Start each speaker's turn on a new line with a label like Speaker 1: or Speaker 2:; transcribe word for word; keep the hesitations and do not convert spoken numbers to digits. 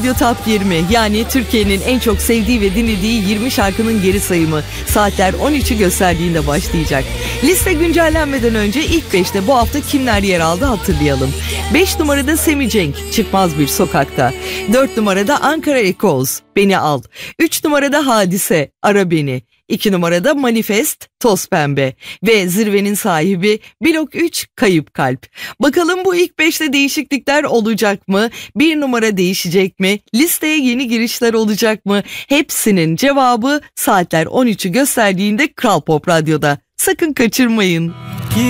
Speaker 1: Radyo Top yirmi, yani Türkiye'nin en çok sevdiği ve dinlediği yirmi şarkının geri sayımı saatler on üçü gösterdiğinde başlayacak. Liste güncellenmeden önce ilk beşte bu hafta kimler yer aldı hatırlayalım. beş numarada Semi Cenk, Çıkmaz Bir Sokakta. dört numarada Ankara Echoes, Beni Al. üç numarada Hadise, Ara Beni. iki numarada Manifest, Toz Pembe. Ve zirvenin sahibi Blok üç, Kayıp Kalp. Bakalım bu ilk beşte değişiklikler olacak mı? Bir numara değişecek mi? Listeye yeni girişler olacak mı? Hepsinin cevabı saatler on üçü gösterdiğinde Kral Pop Radyo'da. Sakın kaçırmayın.